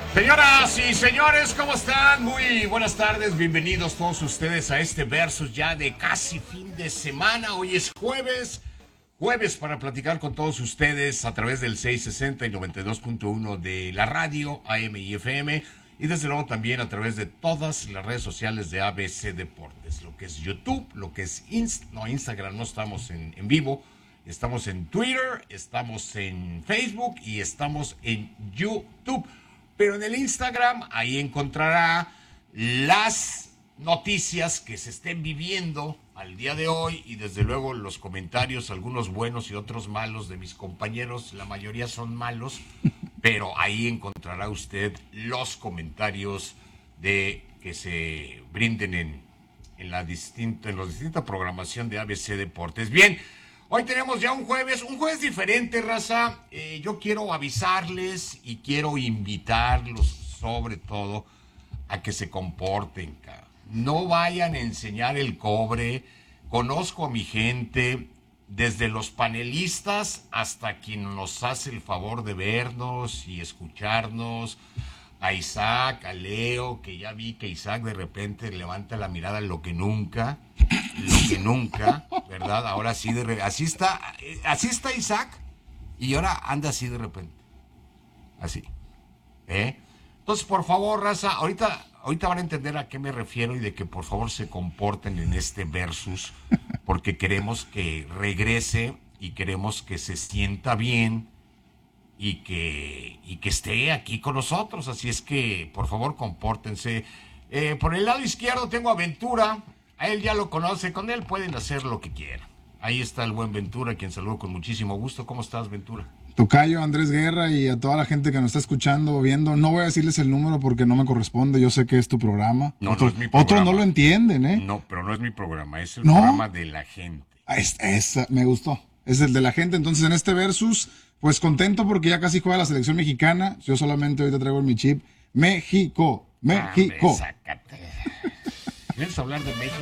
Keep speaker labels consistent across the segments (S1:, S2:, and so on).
S1: Señoras y señores, ¿cómo están? Muy buenas tardes, bienvenidos todos ustedes a este Versus ya de casi fin de semana. Hoy es jueves para platicar con todos ustedes a través del 660 y 92.1 de la radio AM y FM y desde luego también a través de todas las redes sociales de ABC Deportes, lo que es YouTube, lo que es Instagram, no estamos en vivo, estamos en Twitter, estamos en Facebook y estamos en YouTube. Pero en el Instagram, ahí encontrará las noticias que se estén viviendo al día de hoy y desde luego los comentarios, algunos buenos y otros malos de mis compañeros. La mayoría son malos, pero ahí encontrará usted los comentarios de que se brinden en la distinta programación de ABC Deportes. Bien. Hoy tenemos ya un jueves diferente, raza. Yo quiero avisarles y quiero invitarlos, sobre todo, a que se comporten, cara. No vayan a enseñar el cobre. Conozco a mi gente, desde los panelistas hasta quien nos hace el favor de vernos y escucharnos. A Isaac, a Leo, que ya vi que Isaac de repente levanta la mirada lo que nunca, ¿verdad? Ahora sí, así está Isaac, y ahora anda así de repente, así, Entonces, por favor, raza, ahorita van a entender a qué me refiero y de que por favor se comporten en este versus, porque queremos que regrese y queremos que se sienta bien, y que esté aquí con nosotros, así es que por favor compórtense. Por el lado izquierdo tengo a Ventura, a él ya lo conoce, con él pueden hacer lo que quieran. Ahí está el buen Ventura, quien saludo con muchísimo gusto. ¿Cómo estás, Ventura?
S2: Tocayo, Andrés Guerra y a toda la gente que nos está escuchando o viendo, no voy a decirles el número porque no me corresponde, yo sé que es tu programa.
S1: No es mi programa.
S2: Otros no lo entienden,
S1: No, pero no es mi programa, es el programa de la gente.
S2: Esa me gustó, es el de la gente. Entonces en este versus, pues contento porque ya casi juega la selección mexicana. Yo solamente ahorita traigo en mi chip México.
S1: Sácate. ¿Quieres hablar de México?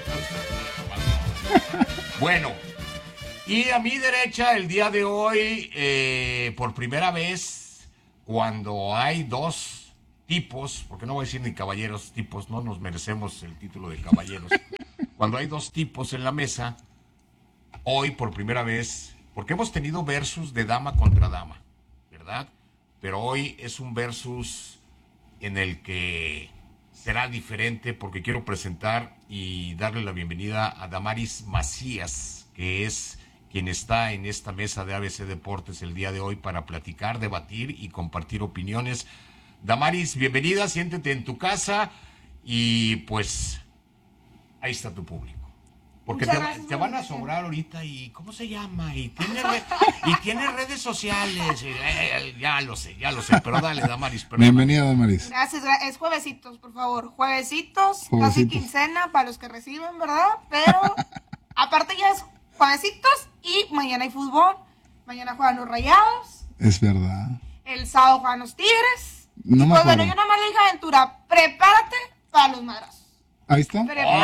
S1: Bueno, y a mi derecha el día de hoy, por primera vez, cuando hay dos tipos, porque no voy a decir ni caballeros, tipos, no nos merecemos el título de caballeros. Cuando hay dos tipos en la mesa, hoy por primera vez, porque hemos tenido versus de dama contra dama, ¿verdad? Pero hoy es un versus en el que será diferente porque quiero presentar y darle la bienvenida a Damaris Macías, que es quien está en esta mesa de ABC Deportes el día de hoy para platicar, debatir y compartir opiniones. Damaris, bienvenida, siéntete en tu casa y pues ahí está tu público. Porque te van a sobrar ahorita y ¿cómo se llama? Y tiene redes sociales. Ya lo sé, pero dale, Damaris.
S2: Bienvenida, Damaris.
S3: Gracias, es juevesitos, por favor. Juevesitos, casi quincena para los que reciben, ¿verdad? Pero aparte ya es juevesitos y mañana hay fútbol. Mañana juegan los Rayados.
S2: Es verdad.
S3: El sábado juegan los Tigres.
S2: No me acuerdo.
S3: Bueno, yo nada más le dije a Ventura, prepárate para los madrazos.
S2: Ahí está.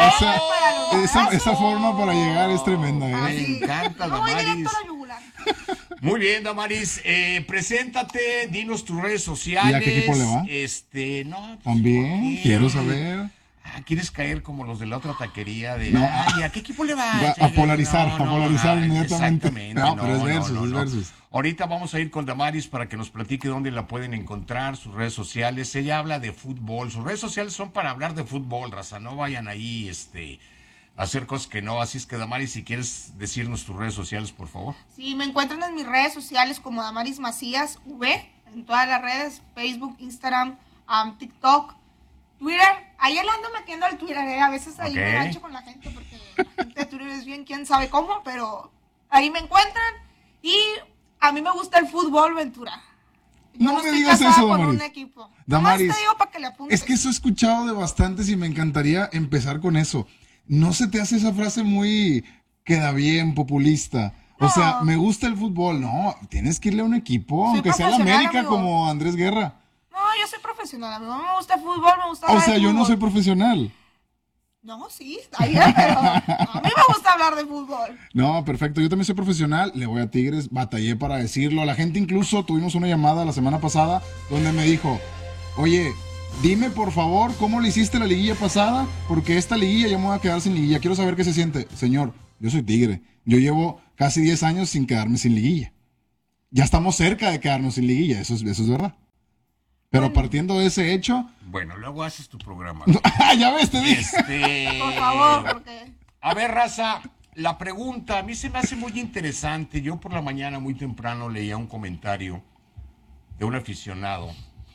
S2: Esa forma para llegar es tremenda.
S1: Me encanta, Damaris. Muy bien, Damaris. Preséntate, dinos tus redes sociales.
S2: ¿Y a qué equipo le va?
S1: No.
S2: También, quiero saber.
S1: ¿Quieres caer como los de la otra taquería?
S2: No.
S1: ¿A qué equipo le va?
S2: A polarizar inmediatamente.
S1: Exactamente.
S2: Pero es versus.
S1: Ahorita vamos a ir con Damaris para que nos platique dónde la pueden encontrar, sus redes sociales. Ella habla de fútbol. Sus redes sociales son para hablar de fútbol, raza. No vayan ahí a hacer cosas que no. Así es que, Damaris, si quieres decirnos tus redes sociales, por favor.
S3: Sí, me encuentran en mis redes sociales como Damaris Macías V, en todas las redes, Facebook, Instagram, TikTok, Twitter. Ahí le ando metiendo al Twitter, A veces ahí me gancho con la gente porque la gente de Twitter es bien quién sabe cómo, pero ahí me encuentran y a mí me gusta el fútbol, Ventura. Yo
S2: no me digas eso,
S3: con
S2: Damaris.
S3: un equipo.
S2: Damaris,
S3: te digo para que le apuntes.
S2: Es que eso he escuchado de bastantes y me encantaría empezar con eso. ¿No se te hace esa frase muy queda bien, populista? O sea, me gusta el fútbol. No, tienes que irle a un equipo, aunque sea la América, amigo, como Andrés Guerra.
S3: No, yo soy profesional, amigo. Me gusta el fútbol, me gusta
S2: O sea, yo no soy profesional.
S3: No, sí, está bien, pero a mí me gusta hablar de fútbol.
S2: No, perfecto. Yo también soy profesional, le voy a Tigres, batallé para decirlo. La gente incluso tuvimos una llamada la semana pasada donde me dijo, Oye, dime por favor cómo le hiciste la liguilla pasada, porque esta liguilla ya me voy a quedar sin liguilla. Quiero saber qué se siente. Señor, yo soy Tigre. Yo llevo casi 10 años sin quedarme sin liguilla. Ya estamos cerca de quedarnos sin liguilla, eso es verdad. Pero partiendo de ese hecho...
S1: Bueno, luego haces tu programa.
S2: Ya ves, te dije.
S3: Por favor, porque...
S1: A ver, raza, la pregunta a mí se me hace muy interesante. Yo por la mañana muy temprano leía un comentario de un aficionado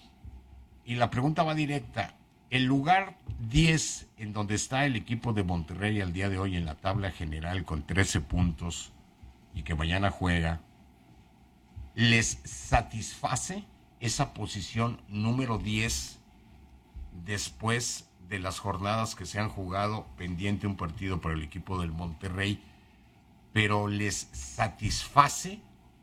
S1: y la pregunta va directa. El lugar 10 en donde está el equipo de Monterrey al día de hoy en la tabla general con 13 puntos y que mañana juega, ¿les satisface esa posición número 10 después de las jornadas que se han jugado, pendiente un partido para el equipo del Monterrey, pero les satisface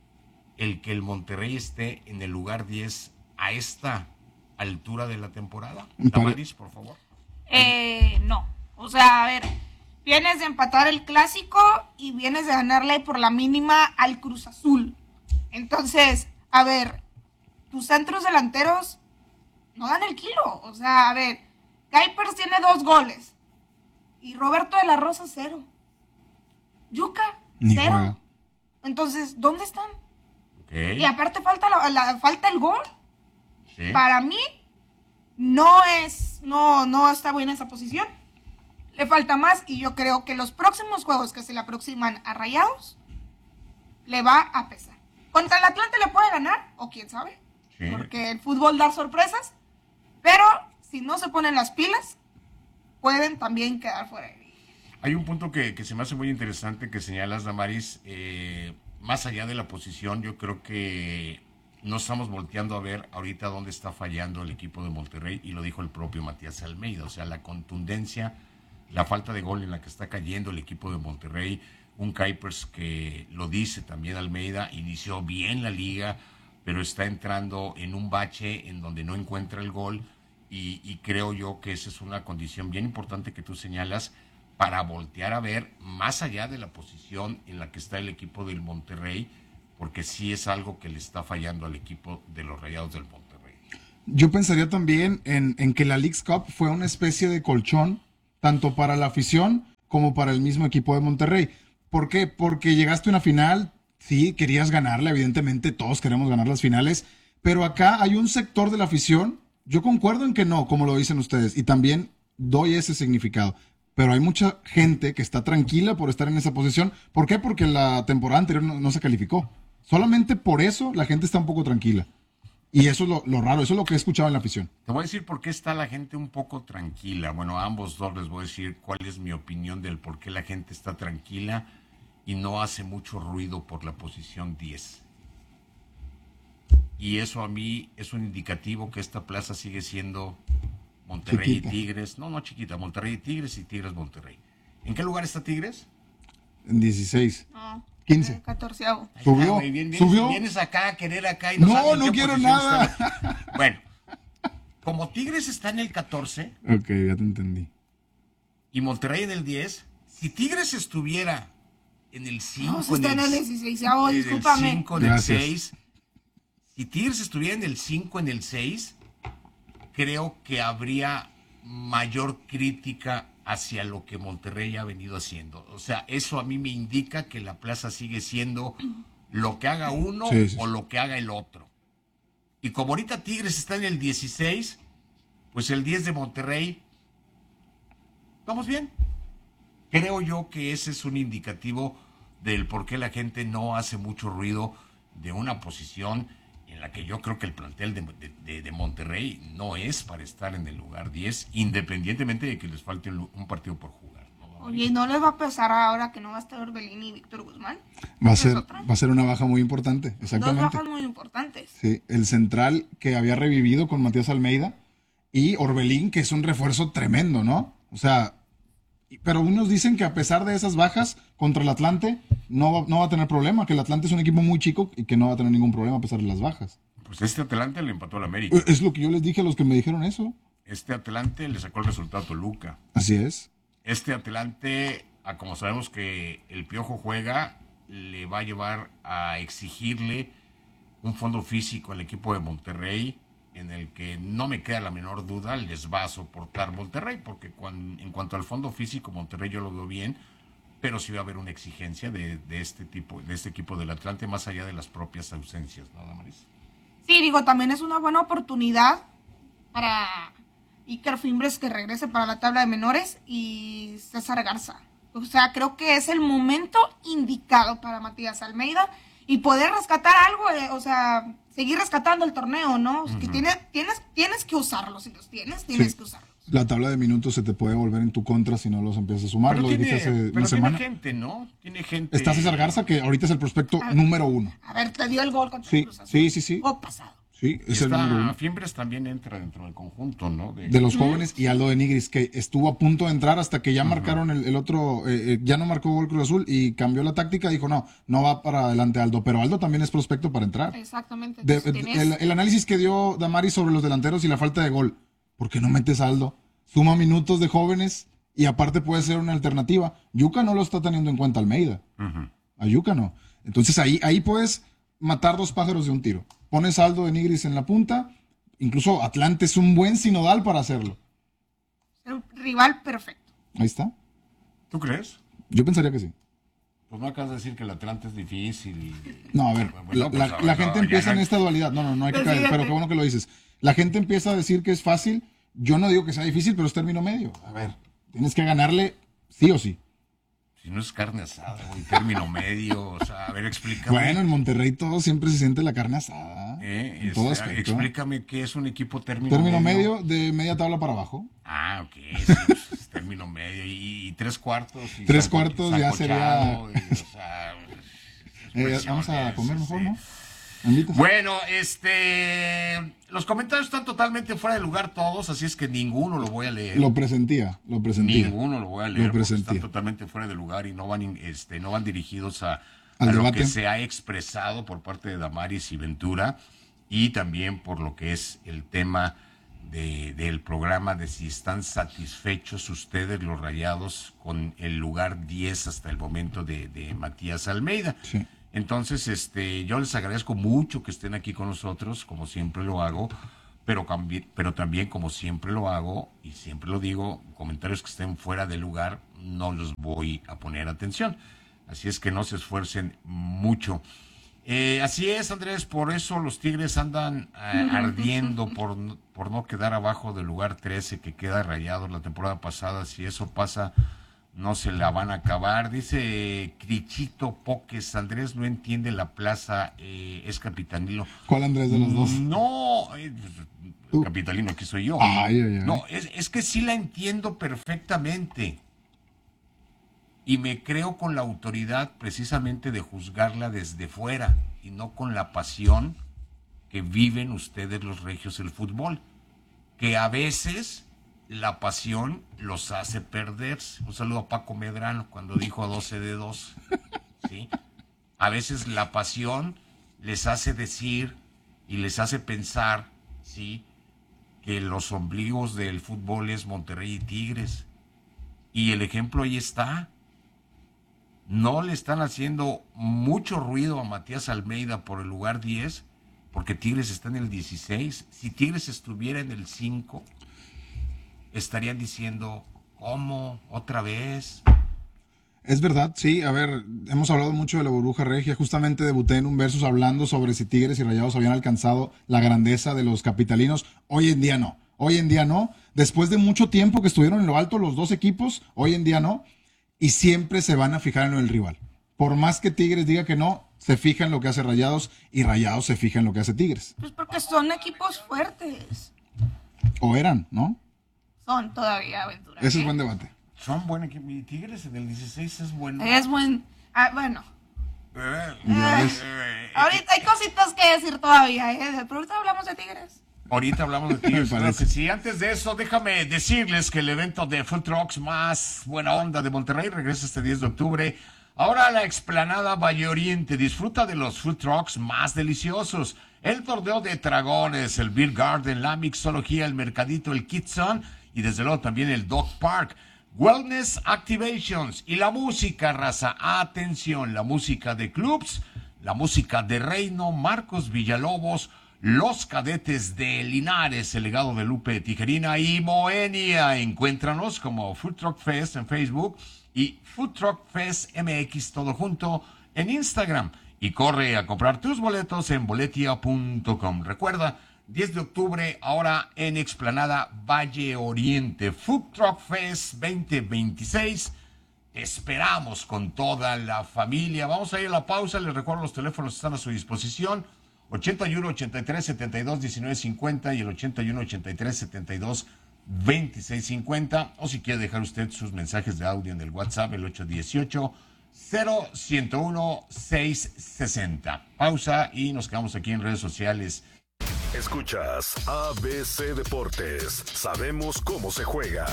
S1: el que el Monterrey esté en el lugar 10 a esta altura de la temporada? Damaris, por favor.
S3: No. O sea, a ver, vienes de empatar el clásico y vienes de ganarle por la mínima al Cruz Azul. Entonces, a ver, tus centros delanteros no dan el kilo. O sea, a ver, Kuipers tiene 2 goles y Roberto de la Rosa 0. Yuka,
S2: Ni
S3: 0.
S2: juega.
S3: Entonces, ¿dónde están?
S1: Okay.
S3: Y aparte falta falta el gol.
S1: Sí.
S3: Para mí, no está buena esa posición. Le falta más y yo creo que los próximos juegos que se le aproximan a Rayados le va a pesar. Contra el Atlante le puede ganar, o quién sabe,
S1: Sí.
S3: porque el fútbol da sorpresas, pero si no se ponen las pilas, pueden también quedar fuera de línea.
S1: Hay un punto que se me hace muy interesante que señalas, Damaris. Más allá de la posición, yo creo que no estamos volteando a ver ahorita dónde está fallando el equipo de Monterrey, y lo dijo el propio Matías Almeida. O sea, la contundencia, la falta de gol en la que está cayendo el equipo de Monterrey. Un Kuipers que, lo dice también Almeida, inició bien la liga, pero está entrando en un bache en donde no encuentra el gol, y creo yo que esa es una condición bien importante que tú señalas para voltear a ver más allá de la posición en la que está el equipo del Monterrey, porque sí es algo que le está fallando al equipo de los Rayados del Monterrey.
S2: Yo pensaría también en que la Leagues Cup fue una especie de colchón, tanto para la afición como para el mismo equipo de Monterrey. ¿Por qué? Porque llegaste a una final, sí, querías ganarla, evidentemente todos queremos ganar las finales, pero acá hay un sector de la afición, yo concuerdo en que no, como lo dicen ustedes, y también doy ese significado, pero hay mucha gente que está tranquila por estar en esa posición. ¿Por qué? Porque la temporada anterior no se calificó. Solamente por eso la gente está un poco tranquila. Y eso es lo raro, eso es lo que he escuchado en la afición.
S1: Te voy a decir por qué está la gente un poco tranquila. Bueno, a ambos dos les voy a decir cuál es mi opinión del por qué la gente está tranquila y no hace mucho ruido por la posición 10. Y eso a mí es un indicativo que esta plaza sigue siendo Monterrey
S2: Chiquita.
S1: y Tigres. No chiquita, Monterrey y Tigres Monterrey. ¿En qué lugar está Tigres?
S2: En 16.
S3: No,
S2: 15.
S3: 14º.
S2: Subió,
S1: Güey,
S2: subió.
S1: Vienes acá a querer acá y
S2: No,
S1: sabes en
S2: no
S1: qué
S2: quiero
S1: posición
S2: nada.
S1: está. Bueno, como Tigres está en el 14
S2: Ok, ya te entendí.
S1: y Monterrey en el 10, si Tigres estuviera en el 5,
S3: No, se está en el 16º, discúlpame.
S1: 5, en el
S2: Gracias.
S1: 6, si Tigres estuviera en el 5, en el 6, creo que habría mayor crítica hacia lo que Monterrey ha venido haciendo. O sea, eso a mí me indica que la plaza sigue siendo lo que haga uno
S2: Sí.
S1: o lo que haga el otro. Y como ahorita Tigres está en el 16, pues el 10 de Monterrey, vamos bien. Creo yo que ese es un indicativo del por qué la gente no hace mucho ruido de una posición en la que yo creo que el plantel de Monterrey no es para estar en el lugar 10, independientemente de que les falte un partido por jugar, ¿no?
S3: Oye, ¿y no les va a pesar ahora que no va a estar Orbelín y Víctor Guzmán?
S2: Va a
S3: ¿Esa es
S2: ser,
S3: otra?
S2: va a ser una baja muy importante,
S3: Dos
S2: exactamente.
S3: bajas muy importantes.
S2: Sí, el central que había revivido con Matías Almeida y Orbelín, que es un refuerzo tremendo, ¿no? O sea, pero unos dicen que a pesar de esas bajas contra el Atlante, no va a tener problema, que el Atlante es un equipo muy chico y que no va a tener ningún problema a pesar de las bajas.
S1: Pues este Atlante le empató al América.
S2: Es lo que yo les dije a los que me dijeron eso.
S1: Este Atlante le sacó el resultado a Toluca.
S2: Así es.
S1: Este Atlante, como sabemos que el Piojo juega, le va a llevar a exigirle un fondo físico al equipo de Monterrey en el que no me queda la menor duda les va a soportar Monterrey, porque en cuanto al fondo físico, Monterrey yo lo veo bien, pero sí va a haber una exigencia de este equipo del Atlante, más allá de las propias ausencias, ¿no, Damaris?
S3: Sí, digo, también es una buena oportunidad para Iker Fimbres que regrese para la tabla de menores y César Garza. O sea, creo que es el momento indicado para Matías Almeida y poder rescatar algo, o sea, seguir rescatando el torneo, ¿no? Que tienes que usarlos, si los tienes que usarlos.
S2: La tabla de minutos se te puede volver en tu contra si no los empiezas a sumar. Lo dijiste hace una semana.
S1: Tiene gente, ¿no? Tiene gente.
S2: Está César Garza, que ahorita es el prospecto número 1.
S3: A ver, te dio el gol contra
S2: Cruz Azul. Sí.
S3: O pasado.
S2: Sí, es el número 1.
S1: Fiembres también entra dentro del conjunto, ¿no?
S2: De los jóvenes, y Aldo de Nigris, que estuvo a punto de entrar hasta que ya marcaron el otro, ya no marcó gol Cruz Azul y cambió la táctica, dijo no va para adelante Aldo, pero Aldo también es prospecto para entrar.
S3: Exactamente.
S2: El análisis que dio Damaris sobre los delanteros y la falta de gol, ¿por qué no metes a Aldo? Suma minutos de jóvenes y aparte puede ser una alternativa. Yuca no lo está teniendo en cuenta Almeida. A Yuca no. Entonces ahí puedes matar 2 pájaros de un tiro. Pones a Aldo de Nigris en la punta, incluso Atlante es un buen sinodal para hacerlo.
S3: El rival perfecto.
S2: Ahí está.
S1: ¿Tú crees?
S2: Yo pensaría que sí.
S1: Pues no acabas de decir que el Atlante es difícil.
S2: No, a ver, la gente empieza en esta dualidad. No hay que caer, pero qué bueno que lo dices. La gente empieza a decir que es fácil. Yo no digo que sea difícil, pero es término medio. A ver, tienes que ganarle sí o sí.
S1: Si no es carne asada, güey, término medio, o sea, a ver, explícame.
S2: Bueno, en Monterrey todo siempre se siente la carne asada. En todo aspecto.
S1: Explícame qué es un equipo
S2: término medio de media tabla para abajo.
S1: Ah, ok, sí, pues, es término medio y 3/4. Y
S2: 3/4 ya sería... vamos a comer mejor, ¿no?
S1: Bueno, los comentarios están totalmente fuera de lugar todos, así es que ninguno lo voy a leer.
S2: Lo presentía.
S1: Ninguno lo voy a leer, porque están totalmente fuera de lugar y no van dirigidos a lo que se ha expresado por parte de Damaris y Ventura, y también por lo que es el tema del programa de si están satisfechos ustedes, los Rayados, con el lugar 10 hasta el momento de Matías Almeida.
S2: Sí.
S1: Entonces, yo les agradezco mucho que estén aquí con nosotros, como siempre lo hago, pero también, como siempre lo hago, y siempre lo digo, comentarios que estén fuera de lugar, no los voy a poner atención. Así es que no se esfuercen mucho. Así es, Andrés, por eso los Tigres andan ardiendo por no quedar abajo del lugar 13, que queda Rayados la temporada pasada. Si eso pasa, no se la van a acabar. Dice Crichito Poques, Andrés no entiende la plaza, es capitalino.
S2: ¿Cuál Andrés de los dos?
S1: No, capitalino, aquí soy yo.
S2: Ay.
S1: No, es que sí la entiendo perfectamente. Y me creo con la autoridad precisamente de juzgarla desde fuera y no con la pasión que viven ustedes los regios del fútbol, que a veces la pasión los hace perderse. Un saludo a Paco Medrano cuando dijo 12 de 2. ¿Sí? A veces la pasión les hace decir y les hace pensar, ¿sí?, que los ombligos del fútbol es Monterrey y Tigres. Y el ejemplo ahí está. No le están haciendo mucho ruido a Matías Almeida por el lugar 10, porque Tigres está en el 16. Si Tigres estuviera en el 5, estarían diciendo, ¿cómo? ¿Otra vez?
S2: Es verdad, sí. A ver, hemos hablado mucho de la burbuja regia. Justamente debuté en un versus hablando sobre si Tigres y Rayados habían alcanzado la grandeza de los capitalinos. Hoy en día no. Después de mucho tiempo que estuvieron en lo alto los dos equipos, hoy en día no. Y siempre se van a fijar en el rival. Por más que Tigres diga que no, se fija en lo que hace Rayados y Rayados se fija en lo que hace Tigres.
S3: Pues porque son equipos fuertes.
S2: O eran, ¿no?
S3: Son todavía, Aventura.
S2: Ese es buen debate.
S1: Son buen equipo. Y Tigres en el 16 es bueno.
S3: Es buen... bueno. Ahorita hay cositas que decir todavía, pero ahorita hablamos de Tigres.
S1: Ahorita hablamos de Tigres. Claro que sí. Antes de eso, déjame decirles que el evento de Food Trucks más buena onda de Monterrey regresa este 10 de octubre. Ahora a la explanada Valle Oriente. Disfruta de los Food Trucks más deliciosos. El torneo de dragones, el Beer Garden, la mixología, el mercadito, el Kitson y desde luego también el Dog Park. Wellness Activations y la música, raza. Atención, la música de clubs, la música de Reino, Marcos Villalobos, Los Cadetes de Linares, el legado de Lupe Tijerina y Moenia. Encuéntranos como Food Truck Fest en Facebook y Food Truck Fest MX todo junto en Instagram. Y corre a comprar tus boletos en boletia.com. Recuerda, 10 de octubre, ahora en Explanada Valle Oriente. Food Truck Fest 2026. Te esperamos con toda la familia. Vamos a ir a la pausa. Les recuerdo, los teléfonos están a su disposición. 81 83 72 19 50 y el 81 83 72 26 50. O si quiere dejar usted sus mensajes de audio en el WhatsApp, el 818 0101 660. Pausa y nos quedamos aquí en redes sociales.
S4: Escuchas ABC Deportes. Sabemos cómo se juega.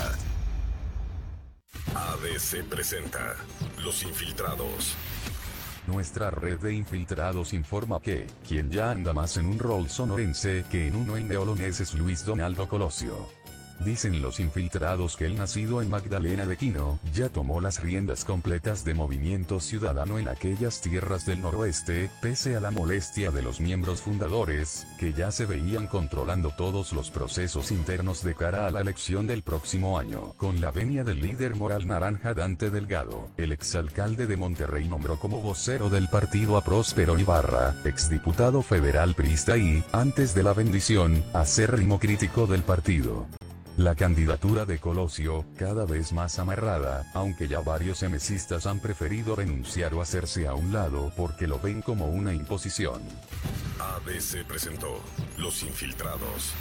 S4: ABC presenta Los Infiltrados.
S5: Nuestra red de infiltrados informa que quien ya anda más en un rol sonorense que en uno neolonés es Luis Donaldo Colosio. Dicen los infiltrados que el nacido en Magdalena de Quino ya tomó las riendas completas de Movimiento Ciudadano en aquellas tierras del noroeste, pese a la molestia de los miembros fundadores, que ya se veían controlando todos los procesos internos de cara a la elección del próximo año. Con la venia del líder moral naranja Dante Delgado, el exalcalde de Monterrey nombró como vocero del partido a Próspero Ibarra, exdiputado federal priista y, antes de la bendición, acérrimo crítico del partido. La candidatura de Colosio, cada vez más amarrada, aunque ya varios emesistas han preferido renunciar o hacerse a un lado porque lo ven como una imposición.
S4: ABC presentó Los Infiltrados.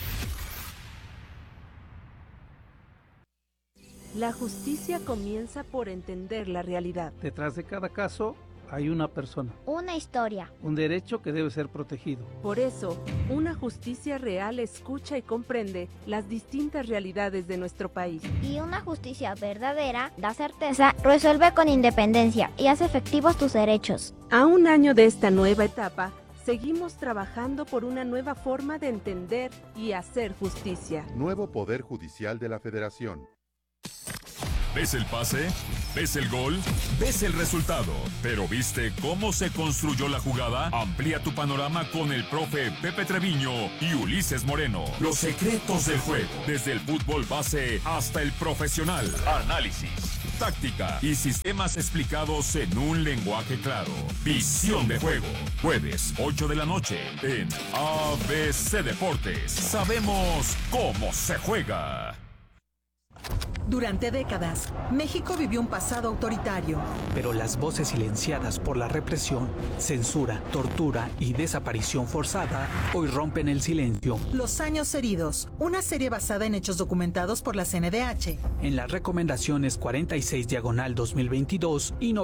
S6: La justicia comienza por entender la realidad.
S7: Detrás de cada caso hay una persona,
S8: una historia,
S7: un derecho que debe ser protegido.
S6: Por eso, una justicia real escucha y comprende las distintas realidades de nuestro país.
S8: Y una justicia verdadera da certeza, resuelve con independencia y hace efectivos tus derechos.
S6: A un año de esta nueva etapa, seguimos trabajando por una nueva forma de entender y hacer justicia.
S9: Nuevo Poder Judicial de la Federación.
S10: ¿Ves el pase? ¿Ves el gol? ¿Ves el resultado? ¿Pero viste cómo se construyó la jugada? Amplía tu panorama con el profe Pepe Treviño y Ulises Moreno. Los secretos del juego, desde el fútbol base hasta el profesional. Análisis, táctica y sistemas explicados en un lenguaje claro. Visión de juego. Jueves, 8 de la noche, en ABC Deportes. Sabemos cómo se juega.
S11: Durante décadas, México vivió un pasado autoritario.
S12: Pero las voces silenciadas por la represión, censura, tortura y desaparición forzada hoy rompen el silencio.
S11: Los años heridos, una serie basada en hechos documentados por la CNDH.
S12: En las recomendaciones 46/2022 y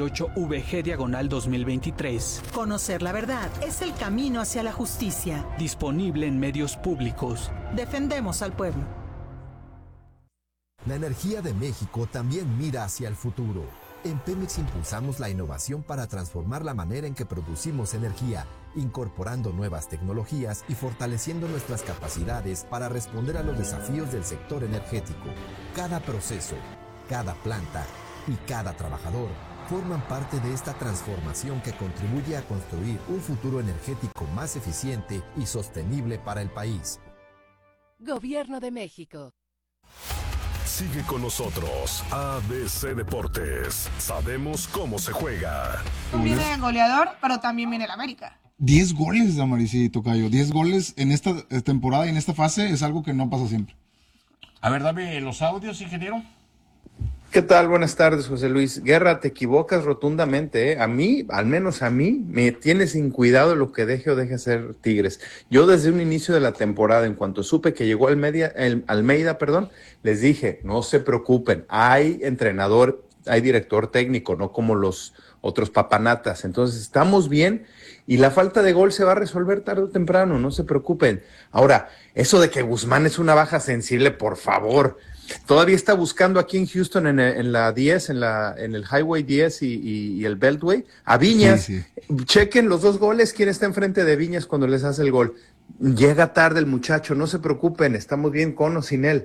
S12: 98/VG/2023.
S11: Conocer la verdad es el camino hacia la justicia.
S12: Disponible en medios públicos.
S11: Defendemos al pueblo.
S13: La energía de México también mira hacia el futuro. En Pemex impulsamos la innovación para transformar la manera en que producimos energía, incorporando nuevas tecnologías y fortaleciendo nuestras capacidades para responder a los desafíos del sector energético. Cada proceso, cada planta y cada trabajador forman parte de esta transformación que contribuye a construir un futuro energético más eficiente y sostenible para el país.
S14: Gobierno de México.
S4: Sigue con nosotros, ABC Deportes. Sabemos cómo se juega.
S3: Viene el goleador, pero también viene el América.
S2: 10 goles, Damaris y Tocayo. 10 goles en esta temporada y en esta fase es algo que no pasa siempre.
S1: A ver, dame los audios, ingeniero.
S15: ¿Qué tal? Buenas tardes, José Luis. Guerra, te equivocas rotundamente, ¿eh? A mí, al menos a mí, me tiene sin cuidado lo que deje o deje hacer Tigres. Yo desde un inicio de la temporada, en cuanto supe que llegó Almeida, les dije, no se preocupen, hay entrenador, hay director técnico, no como los otros papanatas. Entonces, estamos bien y la falta de gol se va a resolver tarde o temprano, no se preocupen. Ahora, eso de que Guzmán es una baja sensible, por favor. Todavía está buscando aquí en Houston en la 10, en el Highway 10 y el Beltway, a Viñas. Sí. Chequen los dos goles, quién está enfrente de Viñas cuando les hace el gol. Llega tarde el muchacho, no se preocupen, estamos bien con o sin él.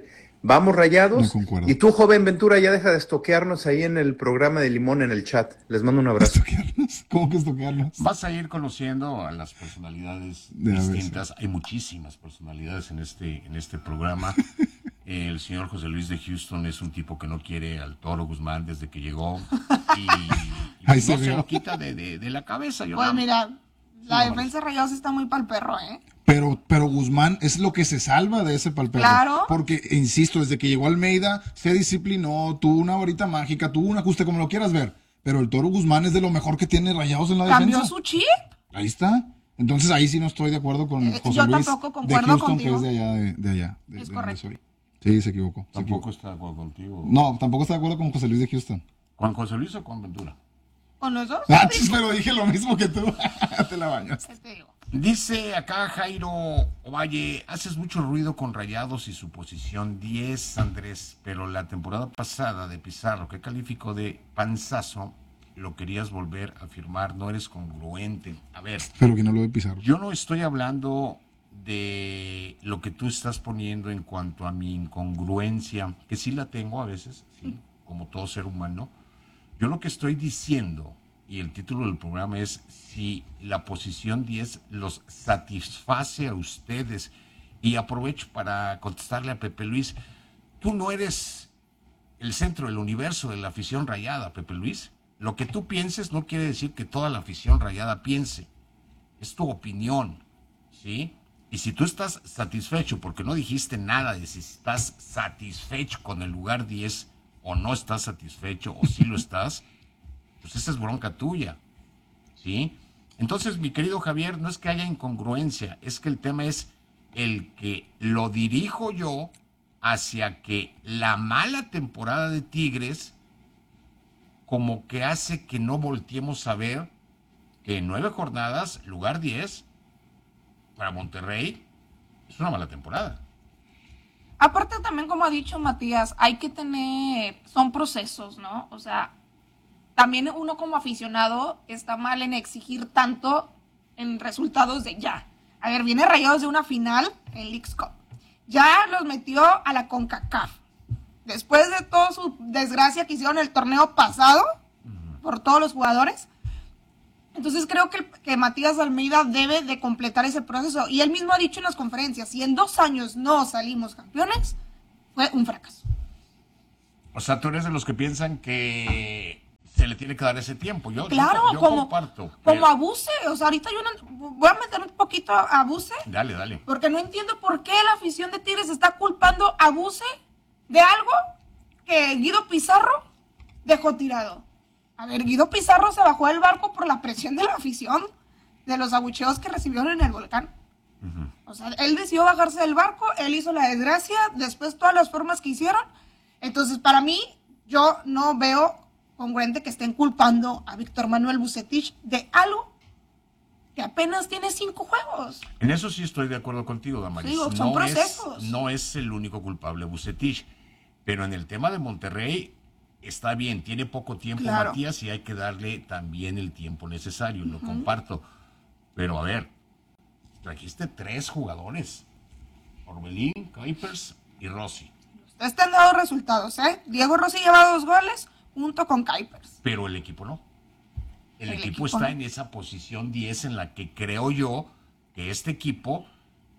S15: Vamos Rayados.
S2: No concuerdo.
S15: Y tú, joven Ventura, ya deja de estoquearnos ahí en el programa de Limón en el chat. Les mando un abrazo.
S2: ¿Cómo que estoquearnos?
S1: Vas a ir conociendo a las personalidades distintas. Hay muchísimas personalidades en este programa. El señor José Luis de Houston es un tipo que no quiere al Toro Guzmán desde que llegó. Y no se lo quita de la cabeza.
S3: Pues mira, la defensa de Rayados está muy pa'l perro, ¿eh?
S2: Pero Guzmán es lo que se salva de ese palperro.
S3: Claro.
S2: Porque, insisto, desde que llegó Almeida, se disciplinó, tuvo una varita mágica, tuvo un ajuste, como lo quieras ver. Pero el Toro Guzmán es de lo mejor que tiene Rayados en la defensa.
S3: ¿Cambió su chip?
S2: Ahí está. Entonces ahí sí no estoy de acuerdo con José
S3: yo
S2: Luis
S3: tampoco
S2: de
S3: concuerdo
S2: Houston,
S3: contigo.
S2: que es de allá.
S3: Es correcto.
S2: Sí, se equivocó.
S1: Tampoco está de acuerdo contigo.
S2: No, tampoco está de acuerdo con José Luis de Houston.
S1: ¿Con José Luis o con Ventura?
S3: ¿Con los dos?
S2: Pero dije lo mismo que tú. Te la bañas.
S1: Dice acá Jairo Ovalle, haces mucho ruido con Rayados y su posición 10, Andrés, pero la temporada pasada de Pizarro, que calificó de panzazo, lo querías volver a firmar, no eres congruente. A ver.
S2: Pero que no lo de Pizarro.
S1: Yo no estoy hablando de lo que tú estás poniendo en cuanto a mi incongruencia, que sí la tengo a veces, sí, como todo ser humano. Yo lo que estoy diciendo, y el título del programa es si la posición 10 los satisface a ustedes, y aprovecho para contestarle a Pepe Luis, tú no eres el centro del universo de la afición rayada, Pepe Luis. Lo que tú pienses no quiere decir que toda la afición rayada piense, es tu opinión, ¿sí? Y si tú estás satisfecho, porque no dijiste nada de si estás satisfecho con el lugar 10 o no estás satisfecho o sí lo estás, pues esa es bronca tuya, ¿sí? Entonces, mi querido Javier, no es que haya incongruencia, es que el tema es el que lo dirijo yo hacia que la mala temporada de Tigres como que hace que no volteemos a ver que en 9 jornadas, lugar 10, para Monterrey, es una mala temporada.
S3: Aparte también, como ha dicho Matías, hay que tener, son procesos, ¿no? O sea, también uno como aficionado está mal en exigir tanto en resultados de ya. A ver, viene Rayados de una final en Leagues Cup. Ya los metió a la CONCACAF. Después de toda su desgracia que hicieron el torneo pasado, por todos los jugadores. Entonces creo que Matías Almeida debe de completar ese proceso. Y él mismo ha dicho en las conferencias, si en 2 años no salimos campeones, fue un fracaso.
S1: O sea, tú eres de los que piensan que se le tiene que dar ese tiempo. Yo comparto.
S3: Como Abuse. O sea, ahorita yo voy a meter un poquito a Abuse.
S1: Dale.
S3: Porque no entiendo por qué la afición de Tigres está culpando a Abuse de algo que Guido Pizarro dejó tirado. A ver, Guido Pizarro se bajó del barco por la presión de la afición, de los abucheos que recibieron en el Volcán. O sea, él decidió bajarse del barco, él hizo la desgracia, después todas las formas que hicieron. Entonces, para mí, yo no veo congruente que estén culpando a Víctor Manuel Vucetich de algo que apenas tiene 5 juegos.
S1: En eso sí estoy de acuerdo contigo, Damaris.
S3: Sí, son procesos.
S1: No es el único culpable Vucetich, pero en el tema de Monterrey está bien, tiene poco tiempo, claro, Matías, y hay que darle también el tiempo necesario, lo comparto. Pero a ver, trajiste 3 jugadores, Orbelín, Kuipers y Rossi.
S3: Ustedes te han dado resultados, ¿eh? Diego Rossi lleva 2 goles junto con Kuipers.
S1: Pero el equipo no. El equipo está en esa posición 10 en la que creo yo que este equipo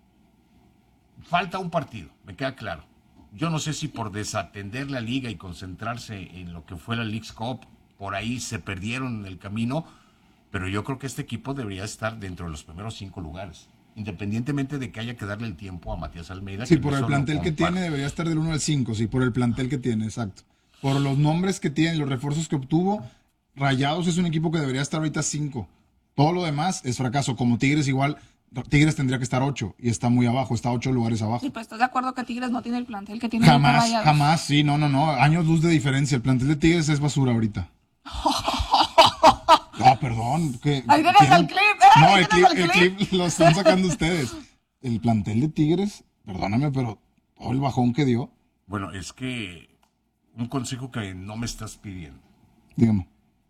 S1: falta un partido, me queda claro. Yo no sé si por desatender la liga y concentrarse en lo que fue la Leagues Cup, por ahí se perdieron en el camino, pero yo creo que este equipo debería estar dentro de los primeros 5 lugares, independientemente de que haya que darle el tiempo a Matías Almeida.
S2: Sí, por el plantel que tiene debería estar del 1 al 5, sí, por el plantel que tiene, exacto. Por los nombres que tiene, los refuerzos que obtuvo, Rayados es un equipo que debería estar ahorita 5. Todo lo demás es fracaso, como Tigres igual. Tigres tendría que estar 8 y está muy abajo, está 8 lugares abajo.
S3: Sí, pues estás de acuerdo que Tigres no tiene el plantel que tiene
S2: Rayados. Jamás, sí, no, años luz de diferencia. El plantel de Tigres es basura ahorita. Perdón.
S3: Ahí tienes el clip.
S2: No, el clip lo están sacando ustedes. El plantel de Tigres, perdóname, pero todo el bajón que dio.
S1: Bueno, es que un consejo que no me estás pidiendo.
S2: Dígame.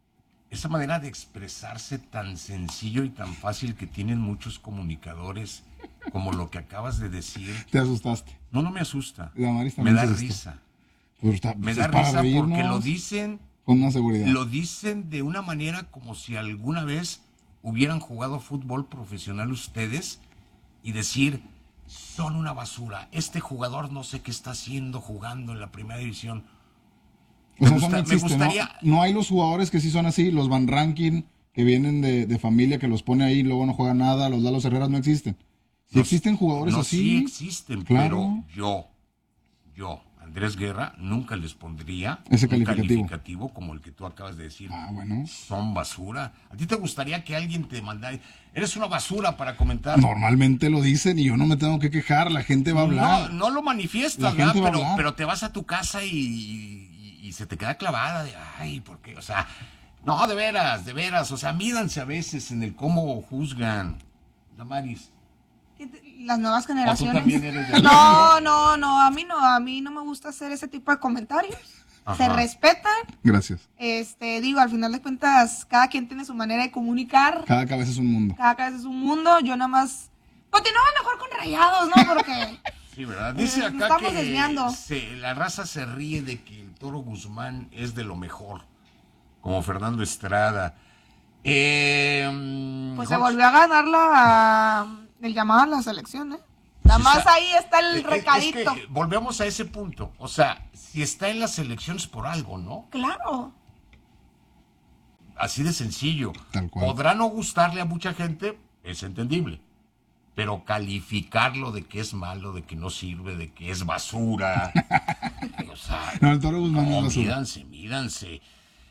S1: esa manera de expresarse tan sencillo y tan fácil que tienen muchos comunicadores, como lo que acabas de decir.
S2: ¿Te asustaste?
S1: No me asusta.
S2: Me
S1: da risa. Me da risa porque lo dicen
S2: con una seguridad.
S1: Lo dicen de una manera como si alguna vez hubieran jugado fútbol profesional ustedes y decir, son una basura. Este jugador no sé qué está haciendo jugando en la primera división.
S2: Me gustaría... No hay los jugadores que sí son así, los Van Rankin, que vienen de familia, que los pone ahí y luego no juegan nada, los Lalo Herreras no existen. Sí existen jugadores así.
S1: Sí existen, claro. Pero yo, Andrés Guerra, nunca les pondría
S2: ese
S1: un calificativo como el que tú acabas de decir.
S2: Bueno.
S1: Son basura. ¿A ti te gustaría que alguien te mandara? Eres una basura para comentar.
S2: Normalmente lo dicen y yo no me tengo que quejar, la gente va a hablar.
S1: No lo manifiestas, pero te vas a tu casa y se te queda clavada de, ay, ¿por qué? O sea, no, de veras, o sea, mídanse a veces en el cómo juzgan. Damaris.
S3: Las nuevas generaciones.
S1: ¿O tú también eres de
S3: no, a mí no me gusta hacer ese tipo de comentarios. Ajá. Se respetan.
S2: Gracias.
S3: Digo, al final de cuentas, cada quien tiene su manera de comunicar.
S2: Cada cabeza es un mundo.
S3: Yo nada más continuaba mejor con Rayados, ¿no? Porque
S1: sí, ¿verdad? Dice acá
S3: estamos
S1: que
S3: desviando.
S1: La raza se ríe de que el Toro Guzmán es de lo mejor, como Fernando Estrada.
S3: Pues se volvió a ganar el llamado a la selección, ¿eh? Nada más ahí está el recadito.
S1: Es que volvemos a ese punto. O sea, si está en las elecciones por algo, ¿no?
S3: Claro.
S1: Así de sencillo.
S2: Tal cual.
S1: Podrá no gustarle a mucha gente, es entendible. Pero calificarlo de que es malo, de que no sirve, de que es basura. O sea,
S2: no, el Toro Guzmán no es basura.
S1: Mídanse.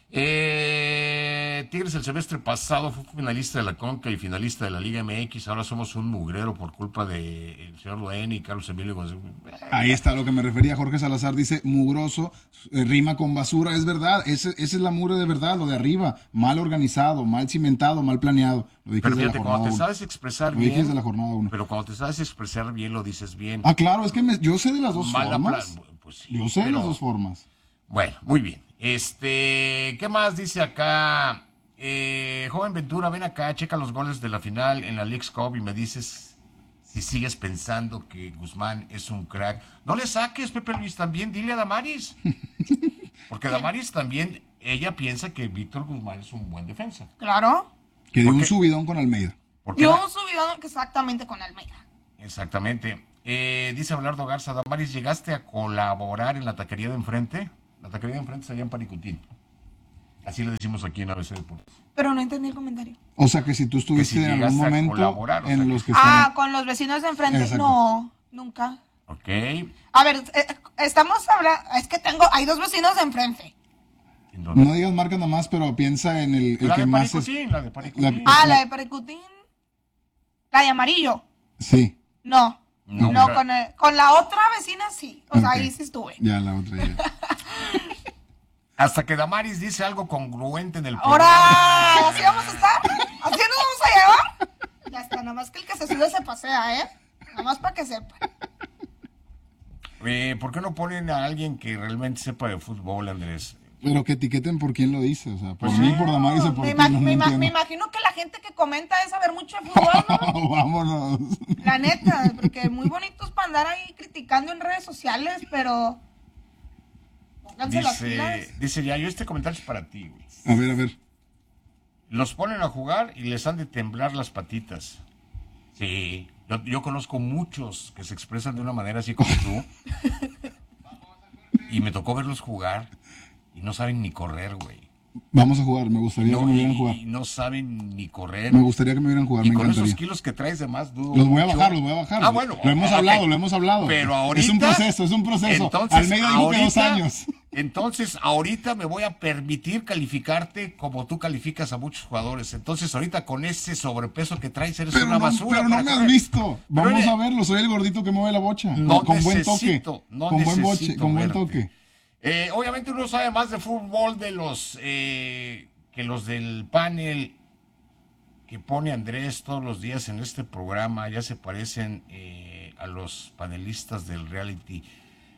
S1: Tigres el semestre pasado fue finalista de la Conca y finalista de la Liga MX. Ahora somos un mugrero por culpa del señor Loen y Carlos Emilio González.
S2: Ahí está lo que me refería. Jorge Salazar dice mugroso, rima con basura. Es verdad, esa es la mugre de verdad, lo de arriba. Mal organizado, mal cimentado, mal planeado. Lo dije
S1: pero fíjate, cuando te sabes expresar bien.
S2: Lo dije desde la jornada 1.
S1: Pero cuando te sabes expresar bien, lo dices bien.
S2: Ah, claro, es que yo sé de las dos formas.
S1: Pues sí,
S2: yo sé de las dos formas.
S1: Bueno, muy bien. ¿Qué más dice acá? Joven Ventura, ven acá, checa los goles de la final en la Leagues Cup y me dices si sigues pensando que Guzmán es un crack. No le saques, Pepe Luis, también dile a Damaris. Porque Damaris también, ella piensa que Víctor Guzmán es un buen defensa.
S3: Claro.
S2: Que dio un subidón con Almeida.
S3: Dio un subidón exactamente con Almeida.
S1: Exactamente. Dice Abelardo Garza, Damaris, ¿llegaste a colaborar en la taquería de enfrente? La taquería de enfrente está allá en Paricutín. Así le decimos aquí en ABC Deportes.
S3: Pero no entendí el comentario.
S2: O sea que si tú estuviste en algún momento en los que
S3: están... con los vecinos de enfrente. Exacto. No, nunca.
S1: Ok.
S3: A ver, estamos hablando... Es que hay dos vecinos de enfrente.
S2: No digas marca nada más, pero piensa en el
S1: la
S2: que
S1: de
S2: más
S1: Paricutín, la de Paricutín.
S3: La de Paricutín. La de amarillo.
S2: Sí.
S3: No, con la otra vecina sí. O sea, ahí sí estuve.
S2: Ya, la otra ya.
S1: Hasta que Damaris dice algo congruente en el programa.
S3: ¡Ahora! ¿Así vamos a estar? ¿Así nos vamos a llevar? Ya está, nada más que el que se sube se pasea, ¿eh? Nada más para que sepan.
S1: ¿Por qué no ponen a alguien que realmente sepa de fútbol, Andrés?
S2: Pero que etiqueten por quién lo dice, o sea, por mí, por Damaris o por ti.
S3: Me imagino que la gente que comenta es saber mucho de fútbol, ¿no?
S2: Vámonos.
S3: La neta, porque muy bonitos para andar ahí criticando en redes sociales, pero...
S1: Dice ya, este comentario es para ti, güey.
S2: A ver.
S1: Los ponen a jugar y les han de temblar las patitas. Sí, yo conozco muchos que se expresan de una manera así como tú. Y me tocó verlos jugar y no saben ni correr, güey.
S2: Vamos a jugar, me gustaría que me vieran jugar.
S1: Y no saben ni correr.
S2: Me gustaría que me vieran jugar,
S1: y
S2: me
S1: con
S2: encantaría.
S1: esos kilos que traes de más, dudo
S2: Los voy a bajar.
S1: Ah, bueno.
S2: Lo hemos hablado.
S1: Pero ahorita...
S2: Es un proceso.
S1: Entonces,
S2: Almeida dijo que 2 años.
S1: Entonces, ahorita me voy a permitir calificarte como tú calificas a muchos jugadores. Entonces, ahorita con ese sobrepeso que traes, eres una basura.
S2: Pero no me has visto. Vamos a verlo. Soy el gordito que mueve la bocha. Con buen toque. Con buen toque.
S1: Obviamente uno sabe más de fútbol de los que los del panel que pone Andrés todos los días en este programa. Ya se parecen a los panelistas del reality.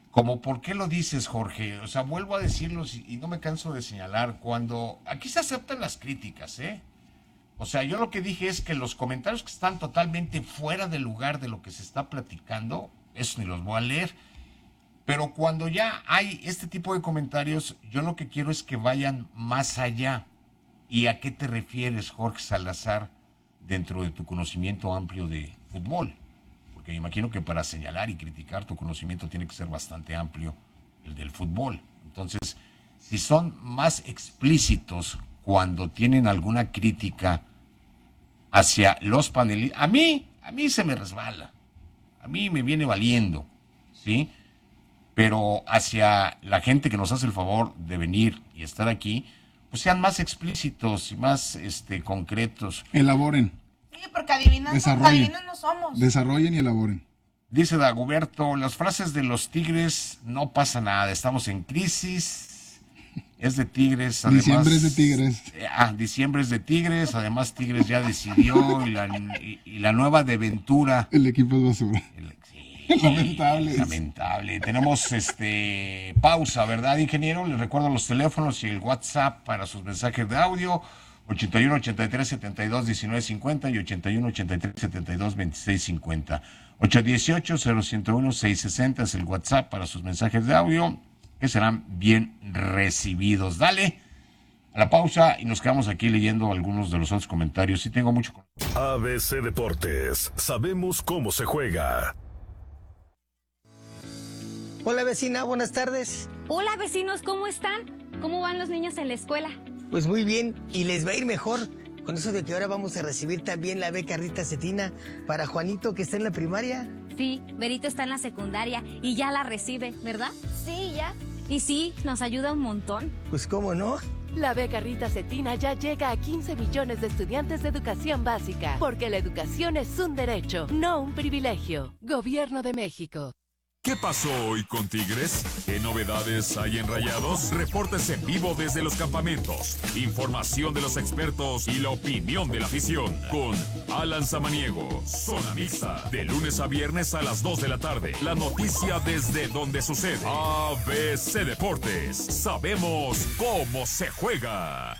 S1: Como, ¿por qué lo dices, Jorge? O sea, vuelvo a decirlo y no me canso de señalar, cuando aquí se aceptan las críticas, ¿eh? O sea, yo lo que dije es que los comentarios que están totalmente fuera de lugar de lo que se está platicando, eso ni los voy a leer. Pero cuando ya hay este tipo de comentarios, yo lo que quiero es que vayan más allá. ¿Y a qué te refieres, Jorge Salazar, dentro de tu conocimiento amplio de fútbol? Porque me imagino que para señalar y criticar tu conocimiento tiene que ser bastante amplio el del fútbol. Entonces, si son más explícitos cuando tienen alguna crítica hacia los panelistas, a mí se me resbala, a mí me viene valiendo, ¿sí? Pero hacia la gente que nos hace el favor de venir y estar aquí, pues sean más explícitos y más concretos.
S2: Elaboren.
S3: Sí, porque adivinan no somos.
S2: Desarrollen y elaboren.
S1: Dice Dagoberto, las frases de los Tigres, no pasa nada, estamos en crisis, es de Tigres. Además,
S2: diciembre es de Tigres.
S1: Diciembre es de Tigres, además Tigres ya decidió y la nueva de Ventura.
S2: El equipo es basura.
S1: Lamentable. Tenemos pausa, ¿verdad, ingeniero? Les recuerdo los teléfonos y el WhatsApp para sus mensajes de audio: 81 83 72 19 50 y 81 83 72 26 50. 818 0101 660 es el WhatsApp para sus mensajes de audio, que serán bien recibidos. Dale a la pausa y nos quedamos aquí leyendo algunos de los otros comentarios. Sí, tengo mucho.
S4: ABC Deportes, sabemos cómo se juega.
S16: Hola vecina, buenas tardes.
S17: Hola vecinos, ¿cómo están? ¿Cómo van los niños en la escuela?
S16: Pues muy bien, y les va a ir mejor con eso de que ahora vamos a recibir también la beca Rita Cetina para Juanito, que está en la primaria.
S17: Sí, Berito está en la secundaria y ya la recibe, ¿verdad?
S8: Sí, ya.
S17: Y sí, nos ayuda un montón.
S16: Pues cómo no.
S14: La beca Rita Cetina ya llega a 15 millones de estudiantes de educación básica, porque la educación es un derecho, no un privilegio. Gobierno de México.
S10: ¿Qué pasó hoy con Tigres? ¿Qué novedades hay en Rayados? Reportes en vivo desde los campamentos, información de los expertos y la opinión de la afición. Con Alan Samaniego, Zona Mixta, de lunes a viernes a las 2 de la tarde. La noticia desde donde sucede. ABC Deportes, sabemos cómo se juega.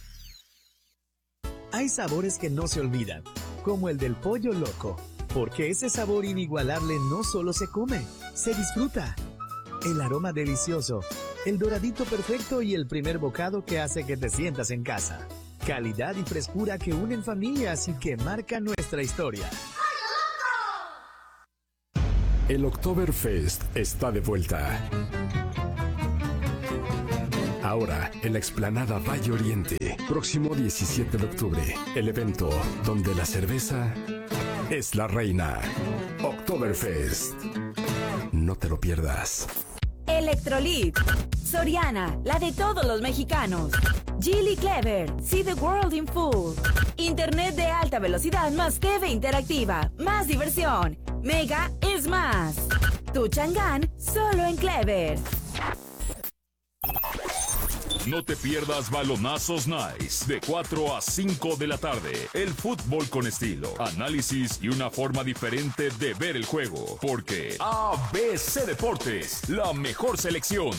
S18: Hay sabores que no se olvidan, como el del pollo loco. Porque ese sabor inigualable no solo se come, se disfruta. El aroma delicioso, el doradito perfecto y el primer bocado que hace que te sientas en casa. Calidad y frescura que unen familias y que marcan nuestra historia.
S4: El Oktoberfest está de vuelta. Ahora, en la explanada Valle Oriente, próximo 17 de octubre, el evento donde la cerveza es la reina. Oktoberfest. No te lo pierdas.
S19: Electrolit, Soriana, la de todos los mexicanos. Geely Clever, see the world in full. Internet de alta velocidad más TV interactiva, más diversión. Mega es más. Tu Chang'an, solo en Clever.
S10: No te pierdas Balonazos Nice, de 4 a 5 de la tarde. El fútbol con estilo, análisis y una forma diferente de ver el juego. Porque ABC Deportes, la mejor selección.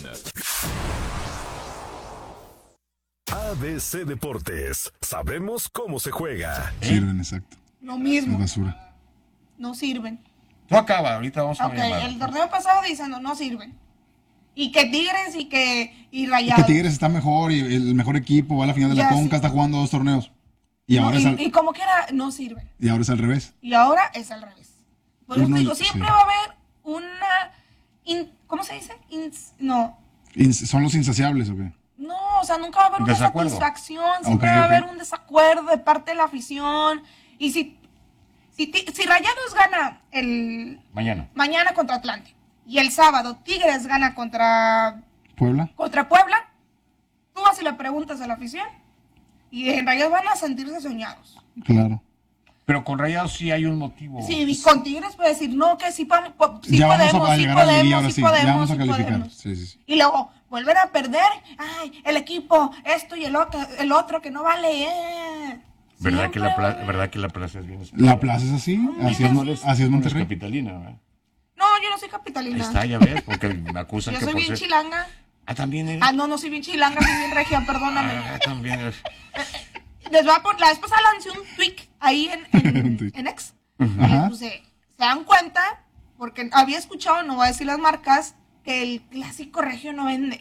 S4: ABC Deportes, sabemos cómo se juega.
S2: Sirven, exacto.
S3: Lo mismo.
S2: Es basura.
S3: No sirven.
S1: No acaba, ahorita vamos a ver.
S3: El torneo pasado diciendo no sirven. Y que Tigres y Rayados.
S2: Y que Tigres está mejor y el mejor equipo va a la final de la Conca, está jugando 2 torneos. Y ahora
S3: y como quiera, no sirve.
S2: Y ahora es al revés.
S3: Y ahora es al revés. Por eso digo, siempre va a haber una... ¿cómo se dice?
S2: ¿Son los insaciables o qué?
S3: No, o sea, nunca va a haber una satisfacción. Siempre va a haber un desacuerdo de parte de la afición. Y si Rayados gana mañana contra Atlante, y el sábado Tigres gana contra Puebla, tú vas y le preguntas a la afición y en Rayados van a sentirse soñados.
S2: Claro.
S1: Pero con Rayados sí hay un motivo.
S3: Sí, y con Tigres puede decir, no, que sí, podemos.
S2: Ya vamos a calificar. Sí.
S3: Y luego volver a perder, ay, el equipo, esto y el otro que no vale.
S1: ¿Verdad que la plaza es bien?
S2: La plaza es así, así es Monterrey.
S1: Es capitalina, ¿verdad?
S3: No, yo no soy capitalina.
S1: Ahí está, ya ves, porque me acusan
S3: Yo
S1: que
S3: soy
S1: por
S3: bien
S1: ser...
S3: chilanga.
S1: Ah, ¿también eres?
S3: Ah, no soy bien chilanga, soy bien regia, perdóname.
S1: Ah, también eres.
S3: Les voy a poner, la vez pasada lancé un tweet ahí en X.
S2: Ajá.
S3: Se dan cuenta, porque había escuchado, no voy a decir las marcas, que el clásico regio no vende.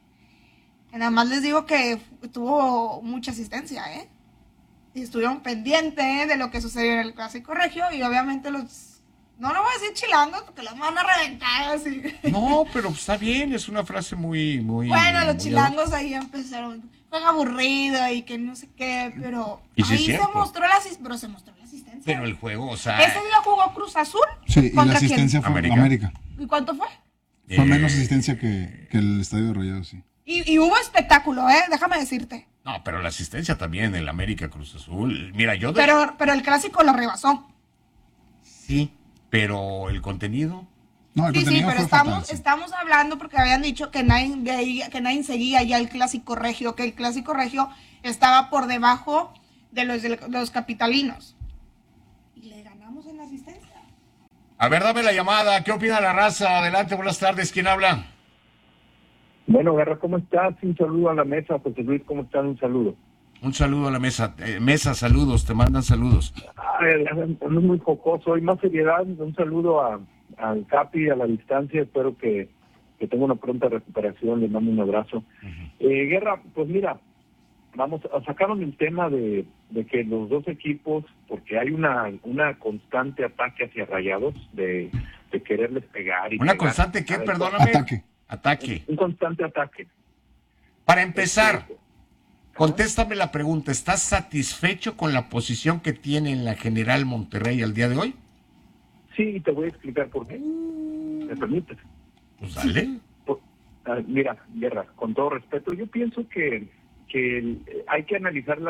S3: Y nada más les digo que tuvo mucha asistencia, ¿eh? Y estuvieron pendientes de lo que sucedió en el clásico regio y obviamente los... No lo voy a decir chilangos porque los van a reventar así.
S1: No, pero está bien, es una frase muy...
S3: Bueno, los
S1: muy
S3: chilangos ahí empezaron, fue aburrido y que no sé qué, pero
S1: Y sí es
S3: ahí se
S1: cierto.
S3: mostró la asistencia.
S1: Pero el juego, o sea...
S3: Ese día jugó Cruz Azul.
S2: Sí, y la
S3: ¿Contra
S2: asistencia
S3: quién?
S2: fue América.
S3: ¿Y cuánto fue?
S2: Fue menos asistencia que el Estadio de Rayados, sí.
S3: Y hubo espectáculo, déjame decirte.
S1: No, pero la asistencia también, el América Cruz Azul. Mira, yo...
S3: Pero el clásico lo rebasó.
S1: Sí, pero el contenido...
S2: No, el
S3: Sí,
S2: contenido
S3: pero
S2: fue fatal, sí.
S3: estamos hablando porque habían dicho que nadie seguía ya el clásico regio, que el clásico regio estaba por debajo de los capitalinos. Y le ganamos en la asistencia.
S1: A ver, dame la llamada. ¿Qué opina la raza? Adelante, buenas tardes. ¿Quién habla?
S20: Bueno, Guerra, ¿cómo estás? Un saludo a la mesa. José Luis, ¿cómo estás? Un saludo.
S1: Un saludo a la mesa. Mesa, saludos. Te mandan saludos.
S20: Ando muy jocoso. Hay más seriedad. Un saludo al Capi a la distancia. Espero que tenga una pronta recuperación. Le mando un abrazo. Guerra, pues mira, sacaron el tema de que los dos equipos, porque hay una constante ataque hacia Rayados, de quererles pegar.
S1: ¿Una constante qué? Perdóname. Ataque.
S20: Un constante ataque.
S1: Para empezar, contéstame la pregunta. ¿Estás satisfecho con la posición que tiene en la General Monterrey al día de hoy?
S20: Sí, y te voy a explicar por qué. ¿Me permites?
S1: Pues dale.
S20: Mira, Guerra, con todo respeto, yo pienso que hay que analizar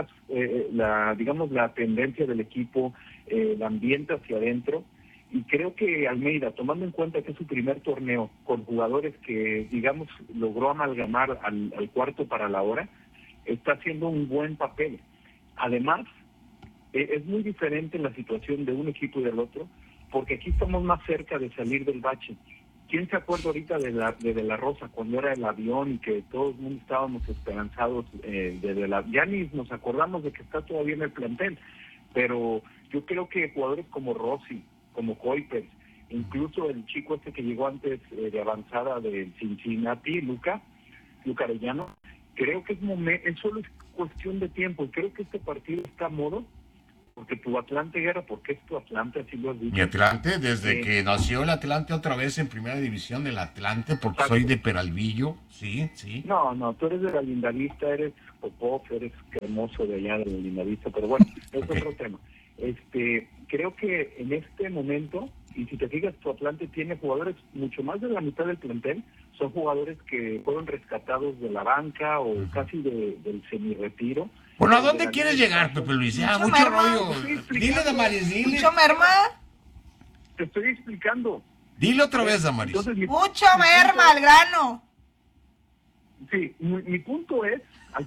S20: la tendencia del equipo, el ambiente hacia adentro, y creo que Almeida, tomando en cuenta que es su primer torneo con jugadores que, digamos, logró amalgamar al cuarto para la hora, está haciendo un buen papel. Además, es muy diferente la situación de un equipo y del otro, porque aquí estamos más cerca de salir del bache. ¿Quién se acuerda ahorita de la Rosa, cuando era el avión y que todo el mundo estábamos esperanzados ya ni nos acordamos de que está todavía en el plantel? Pero yo creo que jugadores como Rossi, como Kuipers, incluso el chico este que llegó antes de avanzada del Cincinnati, Luca Arellano, creo que es solo es cuestión de tiempo, y creo que este partido está a modo, porque tu Atlante, Guerra, porque es tu Atlante, así lo has dicho.
S1: Mi Atlante, desde que nació el Atlante otra vez en primera división del Atlante, porque soy de Peralvillo, sí.
S20: No, tú eres de la Lindavista, eres Popov, eres cremoso de allá de la Lindavista, pero bueno, es otro tema. Creo que en este momento, y si te fijas, tu Atlante tiene jugadores, mucho más de la mitad del plantel, son jugadores que fueron rescatados de la banca o casi del semi-retiro.
S1: Bueno, ¿a dónde quieres llegar, Pepe Luis? Ya, mucho rollo. Dile, Damaris, dile.
S3: ¿Mucho merma?
S20: Te estoy explicando.
S1: Dile otra vez, Damaris.
S3: Mucho merma, al grano.
S20: Sí, mi punto es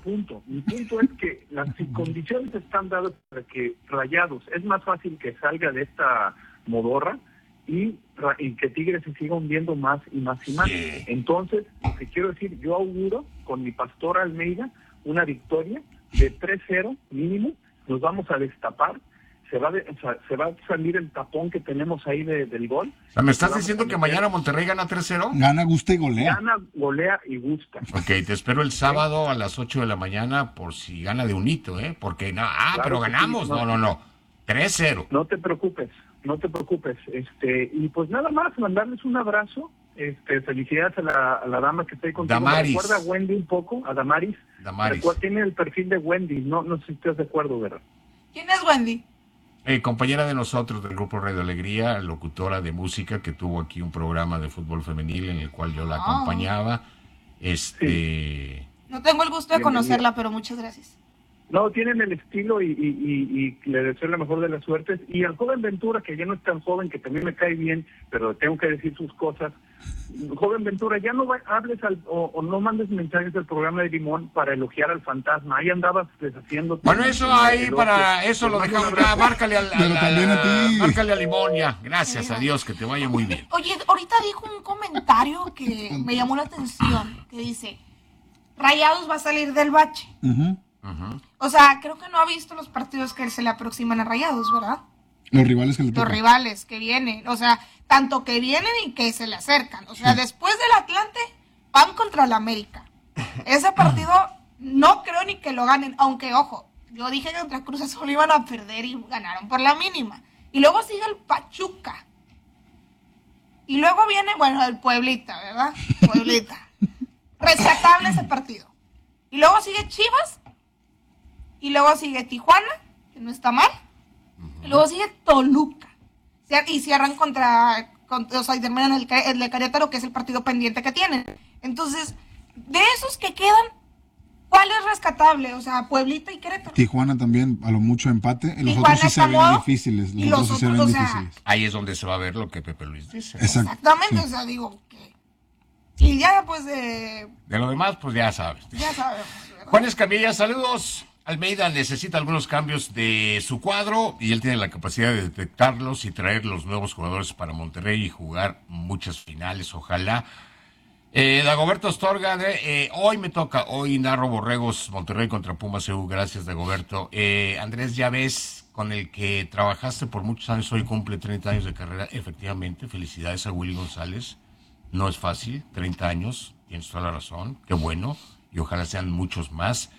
S20: que las condiciones están dadas para que Rayados, es más fácil que salga de esta modorra y que Tigres se siga hundiendo más y más y más. Sí. Entonces, lo que quiero decir, yo auguro con mi pastor Almeida una victoria de 3-0 mínimo, nos vamos a destapar, se va a salir el tapón que tenemos ahí del gol.
S1: O sea, ¿me estás diciendo que mañana Monterrey gana 3-0?
S2: Gana, gusta y golea.
S20: Gana, golea y gusta.
S1: Ok, te espero el sábado a las 8 de la mañana por si gana de un hito, ¿eh? Porque, claro, pero ganamos. Sí, no. 3-0.
S20: No te preocupes. Y pues nada más, mandarles un abrazo. Felicidades a la dama que está ahí contigo.
S1: Damaris.
S20: ¿Me recuerda a Wendy un poco? A Damaris. Tiene el perfil de Wendy. No sé si estás de acuerdo, ¿verdad?
S3: ¿Quién es Wendy?
S1: Compañera de nosotros del Grupo Radio Alegría, locutora de música, que tuvo aquí un programa de fútbol femenil en el cual yo la acompañaba.
S3: Sí. No tengo el gusto de conocerla, pero muchas gracias.
S20: No, tienen el estilo y le deseo la mejor de las suertes. Y al joven Ventura, que ya no es tan joven, que también me cae bien, pero tengo que decir sus cosas. Joven Ventura, ya no hables o no mandes mensajes al programa de Limón para elogiar al fantasma. Ahí andabas deshaciendo.
S1: Bueno, eso ahí para eso lo dejamos ya. Márcale a Limón ya. Gracias a Dios, que te vaya muy bien.
S3: Oye, ahorita dijo un comentario que me llamó la atención, que dice, Rayados va a salir del bache. O sea, creo que no ha visto los partidos que se le aproximan a Rayados, ¿verdad?
S2: Los rivales que le tocan.
S3: Los rivales que vienen, o sea, tanto que vienen y que se le acercan. O sea, después del Atlante, van contra el América. Ese partido no creo ni que lo ganen, aunque, ojo, yo dije que contra Cruz Azul iban a perder y ganaron por la mínima. Y luego sigue el Pachuca. Y luego viene, bueno, el Pueblita, ¿verdad? Pueblita. Rescatable ese partido. Y luego sigue Chivas. Y luego sigue Tijuana, que no está mal. Y luego sigue Toluca. Y cierran o sea, y terminan el de Querétaro, que es el partido pendiente que tienen. Entonces, de esos que quedan, ¿cuál es rescatable? O sea, Pueblita y Querétaro.
S2: Tijuana también, a lo mucho empate. Los otros sí se ven difíciles. Los otros sí se ven difíciles.
S1: Ahí es donde se va a ver lo que Pepe Luis dice.
S3: Exactamente, sí. O sea, digo que... Y ya después de
S1: lo demás, pues ya sabes.
S3: Ya sabemos, ¿verdad?
S1: Juan Escamilla, saludos. Almeida necesita algunos cambios de su cuadro y él tiene la capacidad de detectarlos y traer los nuevos jugadores para Monterrey y jugar muchas finales, ojalá. Dagoberto Astorga, hoy me toca, hoy narro Borregos Monterrey contra Pumas EU, gracias Dagoberto. Andrés Llaves, con el que trabajaste por muchos años, hoy cumple 30 años de carrera, efectivamente, felicidades a Willy González, no es fácil, 30 años, tienes toda la razón, qué bueno, y ojalá sean muchos más.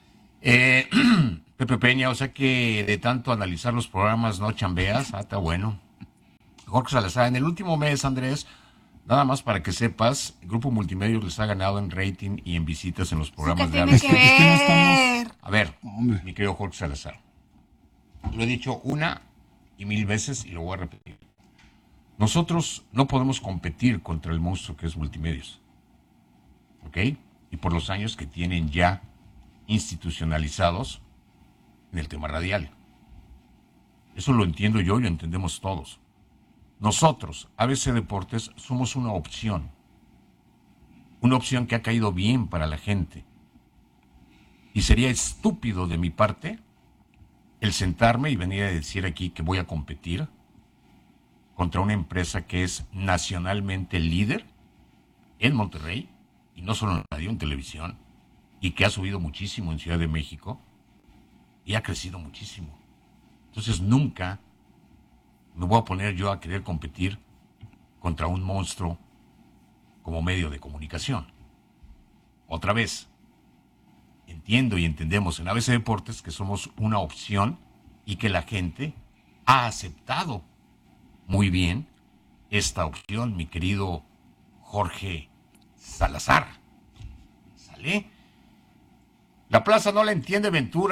S1: Pepe Peña, o sea que de tanto analizar los programas no chambeas, está bueno. Jorge Salazar, en el último mes, Andrés, nada más para que sepas, el Grupo Multimedios les ha ganado en rating y en visitas en los programas de
S3: habla.
S1: A ver, mi querido Jorge Salazar, lo he dicho una y mil veces y lo voy a repetir. Nosotros no podemos competir contra el monstruo que es Multimedios, ¿ok? Y por los años que tienen ya institucionalizados en el tema radial. Eso lo entiendo yo y lo entendemos todos. Nosotros, ABC Deportes, somos una opción que ha caído bien para la gente. Y sería estúpido de mi parte el sentarme y venir a decir aquí que voy a competir contra una empresa que es nacionalmente líder en Monterrey, y no solo en radio, en televisión, y que ha subido muchísimo en Ciudad de México y ha crecido muchísimo. Entonces nunca me voy a poner yo a querer competir contra un monstruo como medio de comunicación. Otra vez, entiendo y entendemos en ABC Deportes que somos una opción y que la gente ha aceptado muy bien esta opción, mi querido Jorge Salazar. ¿Sale? La plaza no la entiende Ventura.